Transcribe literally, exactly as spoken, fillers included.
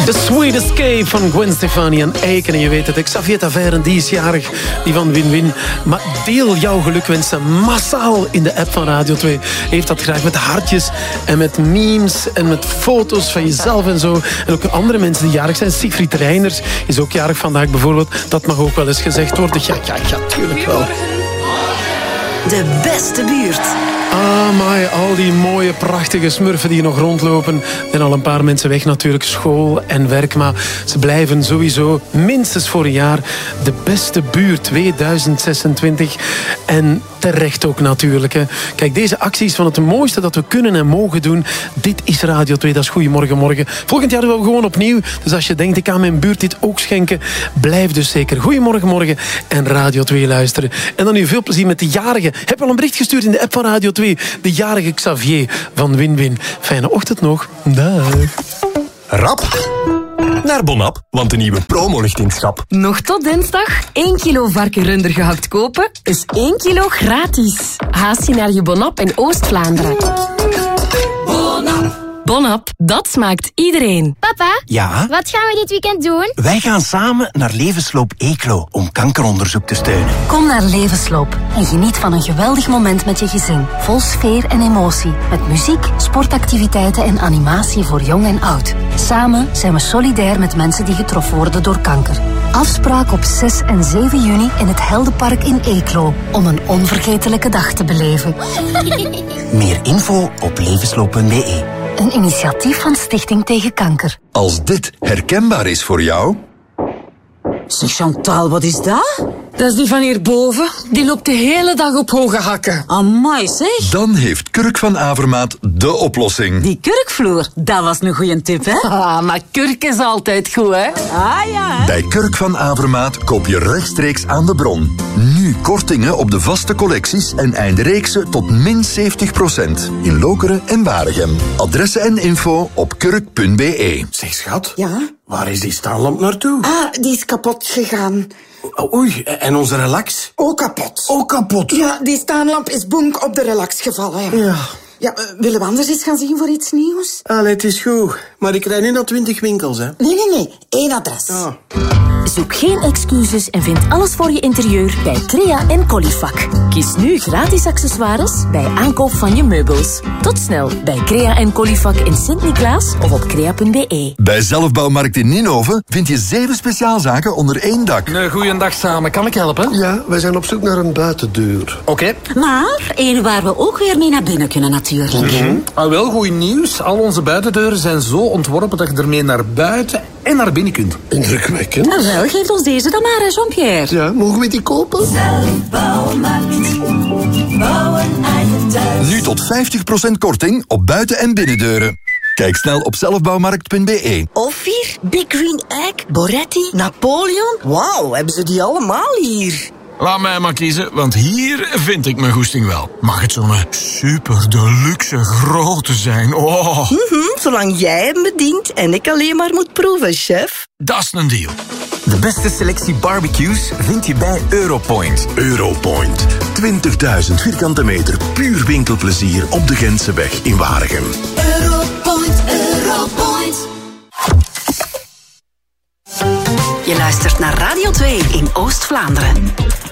The Sweet Escape van Gwen Stefani en Eiken. En je weet het, Xavier Taverne, die is jarig, die van Win-Win. Maar deel jouw gelukwensen massaal in de app van Radio twee. Heeft dat graag met hartjes en met memes en met foto's van jezelf en zo. En ook andere mensen die jarig zijn. Siegfried Reiners is ook jarig vandaag bijvoorbeeld. Dat mag ook wel eens gezegd worden. Ja, ja, ja, tuurlijk wel. De beste buurt. Ah, my, al die mooie, prachtige smurfen die nog rondlopen. Er zijn al een paar mensen weg natuurlijk, school en werk. Maar ze blijven sowieso minstens voor een jaar de beste buurt tweeduizend zesentwintig. En terecht ook natuurlijk. Hè. Kijk, deze actie is van het mooiste dat we kunnen en mogen doen. Dit is Radio twee, dat is Goedemorgen Morgen. Volgend jaar doen we gewoon opnieuw. Dus als je denkt, ik kan mijn buurt dit ook schenken, blijf dus zeker Goedemorgen Morgen en Radio twee luisteren. En dan nu veel plezier met de jarigen. Heb wel een bericht gestuurd in de app van Radio twee. De jarige Xavier van Win-Win. Fijne ochtend nog. Dag. Rap naar Bonap, want de nieuwe promo-lichtingschap. Nog tot dinsdag één kilo varkenrunder gehakt kopen is één kilo gratis. Haast je naar je Bonap in Oost-Vlaanderen. Bonap. Bonap, dat smaakt iedereen. Papa? Ja? Wat gaan we dit weekend doen? Wij gaan samen naar Levensloop Eeklo om kankeronderzoek te steunen. Kom naar Levensloop en geniet van een geweldig moment met je gezin. Vol sfeer en emotie. Met muziek, sportactiviteiten en animatie voor jong en oud. Samen zijn we solidair met mensen die getroffen worden door kanker. Afspraak op zes en zeven juni in het Heldenpark in Eeklo. Om een onvergetelijke dag te beleven. Meer info op levensloop punt be. Een initiatief van Stichting Tegen Kanker. Als dit herkenbaar is voor jou... Zeg Chantal, wat is dat? Dat is die van hierboven. Die loopt de hele dag op hoge hakken. Amai, zeg. Dan heeft Kurk van Avermaat de oplossing. Die kurkvloer, dat was een goeie tip, hè? Ah, maar kurk is altijd goed, hè? Ah ja, hè? Bij Kurk van Avermaat koop je rechtstreeks aan de bron. Nu kortingen op de vaste collecties en eindreeksen tot min zeventig procent. In Lokeren en Waregem. Adressen en info op kurk punt be. Zeg, schat. Ja? Waar is die staanlamp naartoe? Ah, die is kapot gegaan. Oei, en onze relax? Ook kapot. Ook kapot? Ja, die staanlamp is bonk op de relax gevallen. Ja. Ja. Ja, uh, willen we anders eens gaan zien voor iets nieuws? Allee, het is goed. Maar ik rijd nu naar twintig winkels, hè. Nee, nee, nee. Eén adres. Ah. Zoek geen excuses en vind alles voor je interieur bij Crea en Colifac. Kies nu gratis accessoires bij aankoop van je meubels. Tot snel bij Crea en Colifac in Sint-Niklaas of op crea punt be. Bij Zelfbouwmarkt in Ninove vind je zeven speciaalzaken onder één dak. Een goeiedag samen, kan ik helpen? Ja, wij zijn op zoek naar een buitendeur. Oké. Okay. Maar één waar we ook weer mee naar binnen kunnen, natuurlijk. Mm-hmm. Ah, wel, goed nieuws. Al onze buitendeuren zijn zo ontworpen dat je ermee naar buiten en naar binnen kunt. Indrukwekkend. Nou wel, geef ons deze dan maar, Jean-Pierre. Ja, mogen we die kopen? Zelfbouwmarkt. Bouwen eigen thuis. Nu tot vijftig procent korting op buiten- en binnendeuren. Kijk snel op zelfbouwmarkt punt be. Ophir, Big Green Egg, Boretti, Napoleon. Wauw, hebben ze die allemaal hier? Laat mij maar kiezen, want hier vind ik mijn goesting wel. Mag het zo'n super deluxe grote zijn? Oh. Mm-hmm, zolang jij hem bedient en ik alleen maar moet proeven, chef. Dat is een deal. De beste selectie barbecues vind je bij Europoint. Europoint. twintigduizend vierkante meter puur winkelplezier op de Gentseweg in Waregem. Europoint, Europoint. Je luistert naar Radio twee in Oost-Vlaanderen.